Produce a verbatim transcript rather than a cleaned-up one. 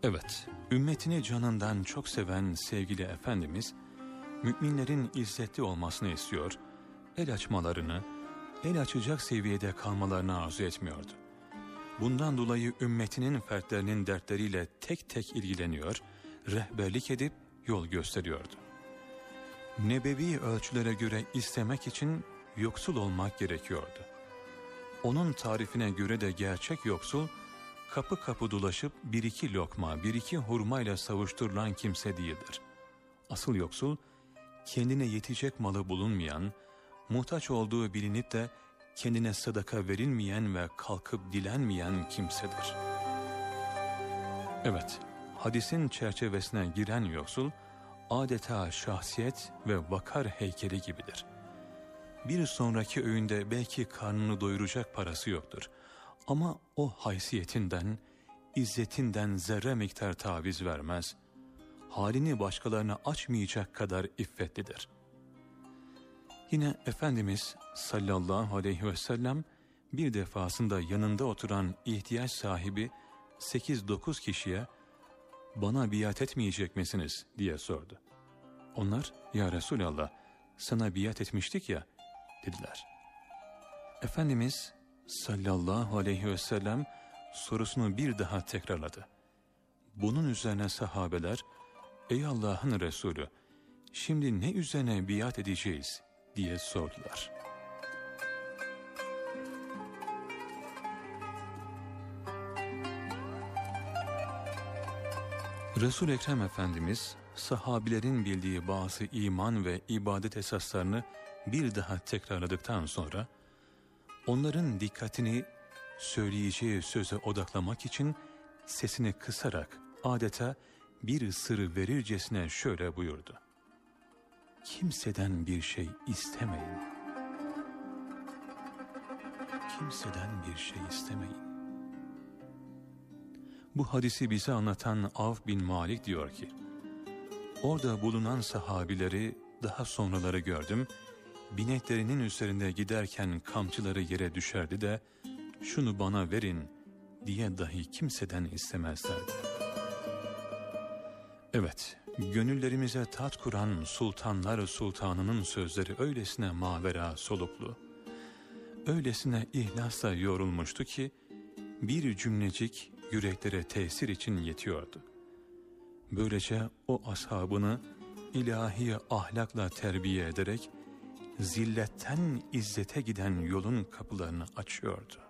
Evet, ümmetini canından çok seven sevgili Efendimiz, müminlerin izzetli olmasını istiyor, el açmalarını, el açacak seviyede kalmalarını arzu etmiyordu. Bundan dolayı ümmetinin fertlerinin dertleriyle tek tek ilgileniyor, rehberlik edip yol gösteriyordu. Nebevi ölçülere göre istemek için yoksul olmak gerekiyordu. Onun tarifine göre de gerçek yoksul, kapı kapı dolaşıp bir iki lokma, bir iki hurmayla savuşturulan kimse değildir. Asıl yoksul, kendine yetecek malı bulunmayan, muhtaç olduğu bilinip de kendine sadaka verilmeyen ve kalkıp dilenmeyen kimsedir. Evet, hadisin çerçevesine giren yoksul, adeta şahsiyet ve vakar heykeli gibidir. Bir sonraki öğünde belki karnını doyuracak parası yoktur. Ama o haysiyetinden, izzetinden zerre miktar taviz vermez. Halini başkalarına açmayacak kadar iffetlidir. Yine Efendimiz sallallahu aleyhi ve sellem bir defasında yanında oturan ihtiyaç sahibi sekiz dokuz kişiye "Bana biat etmeyecek misiniz?" diye sordu. Onlar "Ya Resulallah, sana biat etmiştik ya" dediler. Efendimiz sallallahu aleyhi ve sellem sorusunu bir daha tekrarladı. Bunun üzerine sahabeler "Ey Allah'ın Resulü, şimdi ne üzerine biat edeceğiz?" diye sordular. Resul-i Ekrem Efendimiz sahabilerin bildiği bazı iman ve ibadet esaslarını bir daha tekrarladıktan sonra onların dikkatini söyleyeceği söze odaklamak için sesini kısarak adeta bir sırrı verircesine şöyle buyurdu: "Kimseden bir şey istemeyin. Kimseden bir şey istemeyin." Bu hadisi bize anlatan Avf bin Malik diyor ki, orada bulunan sahabileri daha sonraları gördüm, bineklerinin üzerinde giderken kamçıları yere düşerdi de "Şunu bana verin" diye dahi kimseden istemezlerdi. Evet, gönüllerimize tat kuran sultanlar sultanının sözleri öylesine mavera soluklu, öylesine ihlasla yorulmuştu ki bir cümlecik yüreklere tesir için yetiyordu. Böylece o ashabını ilahi ahlakla terbiye ederek zilletten izzete giden yolun kapılarını açıyordu.